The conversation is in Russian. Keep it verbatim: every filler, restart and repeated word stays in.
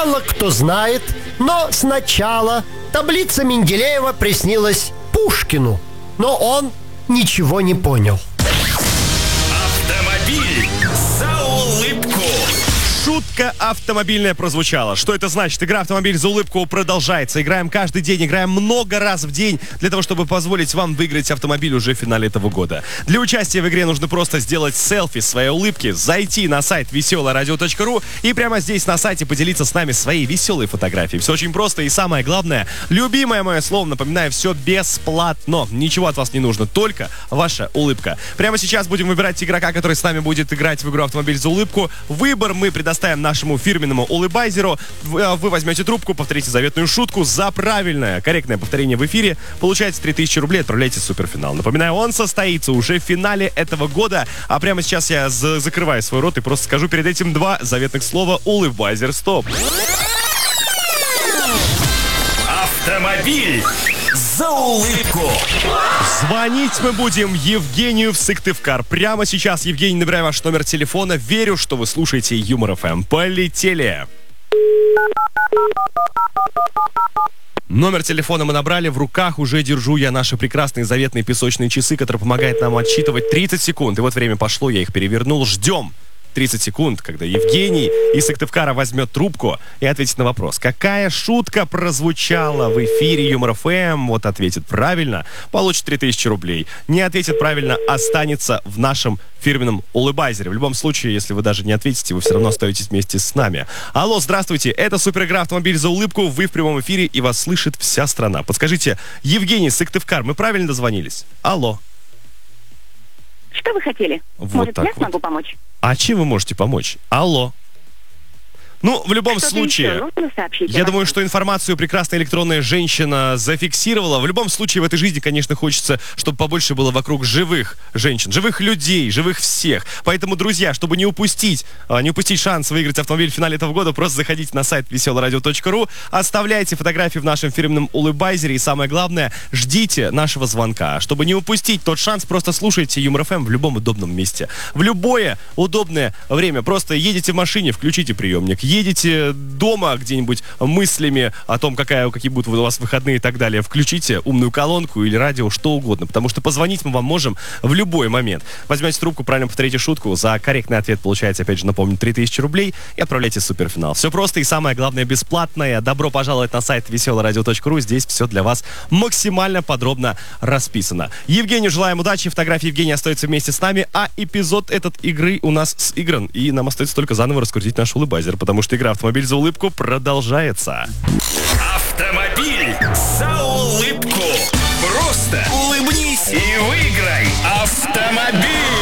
мало кто знает, но сначала таблица Менделеева приснилась Пушкину, но он ничего не понял. Автомобиль за улыбку. Шутка автомобильная прозвучала. Что это значит? Игра «Автомобиль за улыбку» продолжается. Играем каждый день, играем много раз в день для того, чтобы позволить вам выиграть автомобиль уже в финале этого года. Для участия в игре нужно просто сделать селфи своей улыбки, зайти на сайт веселое радио точка ру и прямо здесь на сайте поделиться с нами своей веселой фотографией. Все очень просто и самое главное, любимое мое слово, напоминаю, все бесплатно. Ничего от вас не нужно, только ваша улыбка. Прямо сейчас будем выбирать игрока, который с нами будет играть в игру «Автомобиль за улыбку». Выбор мы предоставим Ставим нашему фирменному улыбайзеру. Вы, вы возьмете трубку, повторите заветную шутку. За правильное, корректное повторение в эфире получаете три тысячи рублей, отправляйте в суперфинал. Напоминаю, он состоится уже в финале этого года. А прямо сейчас я за- закрываю свой рот и просто скажу перед этим два заветных слова: улыбайзер, стоп. Автомобиль за улыбку. Звонить мы будем Евгению в Сыктывкар. Прямо сейчас, Евгений, набираю ваш номер телефона. Верю, что вы слушаете Юмор эф эм. Полетели! Номер телефона мы набрали, в руках уже держу я наши прекрасные заветные песочные часы, которые помогают нам отсчитывать тридцать секунд. И вот время пошло, я их перевернул. Ждем тридцать секунд, когда Евгений из Сыктывкара возьмет трубку и ответит на вопрос: какая шутка прозвучала в эфире Юмор эф эм? Вот ответит правильно, получит три тысячи рублей. Не ответит правильно, останется в нашем фирменном улыбайзере. В любом случае, если вы даже не ответите, вы все равно остаетесь вместе с нами. Алло, здравствуйте, это суперигра «Автомобиль за улыбку». Вы в прямом эфире, и вас слышит вся страна. Подскажите, Евгений, Сыктывкар, мы правильно дозвонились? Алло. Что вы хотели? Вот Может, так я вот. смогу помочь? А чем вы можете помочь? Алло. Ну, в любом Что-то случае, еще нужно сообщить? я думаю, что информацию прекрасная электронная женщина зафиксировала. В любом случае, в этой жизни, конечно, хочется, чтобы побольше было вокруг живых женщин, живых людей, живых всех. Поэтому, друзья, чтобы не упустить, не упустить шанс выиграть автомобиль в финале этого года, просто заходите на сайт веселое радио точка ру, оставляйте фотографии в нашем фирменном улыбайзере и, самое главное, ждите нашего звонка. Чтобы не упустить тот шанс, просто слушайте Юмор эф эм в любом удобном месте. В любое удобное время. Просто едете в машине, включите приемник. Едете дома где-нибудь мыслями о том, какая, какие будут у вас выходные и так далее, включите умную колонку или радио, что угодно, потому что позвонить мы вам можем в любой момент. Возьмете трубку, правильно повторите шутку, за корректный ответ получаете, опять же, напомню, три тысячи рублей и отправляйте в суперфинал. Все просто и самое главное бесплатное. Добро пожаловать на сайт веселое радио точка ру, здесь все для вас максимально подробно расписано. Евгению желаем удачи, фотографии Евгения остаются вместе с нами, а эпизод этот игры у нас сыгран, и нам остается только заново раскрутить наш улыбайзер, потому что игра «Автомобиль за улыбку» продолжается. Автомобиль за улыбку. Просто улыбнись и выиграй автомобиль.